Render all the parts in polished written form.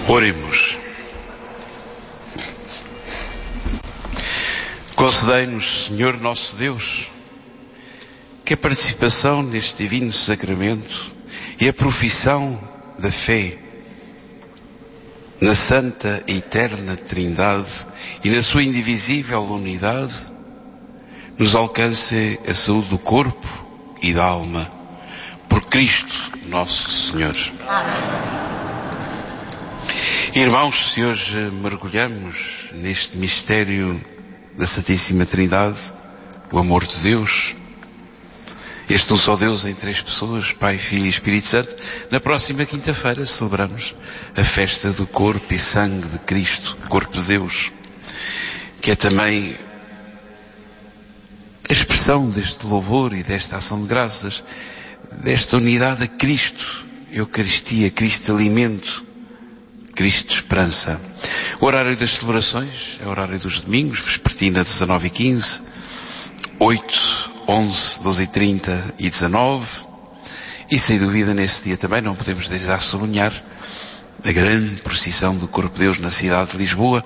Oremos. Concedei-nos, Senhor nosso Deus, que a participação neste divino sacramento e a profissão da fé na Santa e Eterna Trindade e na sua indivisível unidade nos alcance a saúde do corpo e da alma, por Cristo nosso Senhor. Amém. Irmãos, se hoje mergulhamos neste mistério da Santíssima Trindade, o amor de Deus, este um só Deus em três pessoas, Pai, Filho e Espírito Santo, na próxima quinta-feira celebramos a festa do corpo e sangue de Cristo, corpo de Deus, que é também a expressão deste louvor e desta ação de graças, desta unidade a Cristo, Eucaristia, Cristo alimento, Cristo esperança. O horário das celebrações é o horário dos domingos, vespertina 19h15, 8, 11, 12h30 e 19. E sem dúvida nesse dia também não podemos deixar de sublinhar a grande procissão do Corpo de Deus na cidade de Lisboa,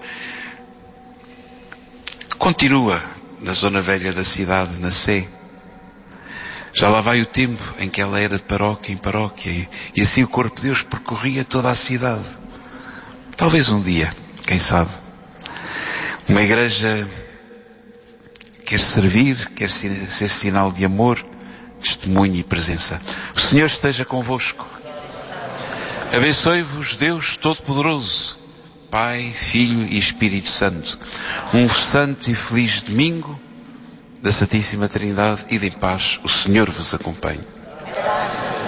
que continua na zona velha da cidade, na Sé. Já lá vai o tempo em que ela era de paróquia em paróquia e assim o Corpo de Deus percorria toda a cidade. Talvez um dia, quem sabe, uma igreja quer servir, quer ser sinal de amor, testemunho e presença. O Senhor esteja convosco. Abençoe-vos Deus Todo-Poderoso, Pai, Filho e Espírito Santo. Um santo e feliz domingo da Santíssima Trindade e de paz o Senhor vos acompanhe.